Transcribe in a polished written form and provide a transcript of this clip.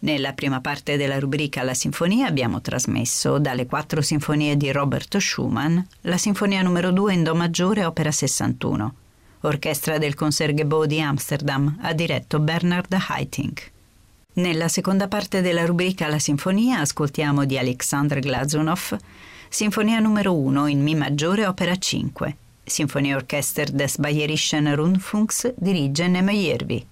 Nella prima parte della rubrica La Sinfonia abbiamo trasmesso dalle 4 sinfonie di Robert Schumann la Sinfonia numero 2 in Do maggiore, opera 61. Orchestra del Concertgebouw di Amsterdam, ha diretto Bernard Haitink. Nella seconda parte della rubrica La Sinfonia ascoltiamo di Alexandr Glazunov Sinfonia numero 1 in Mi maggiore, opera 5. Sinfonieorchester des Bayerischen Rundfunks dirige Neme Järvi.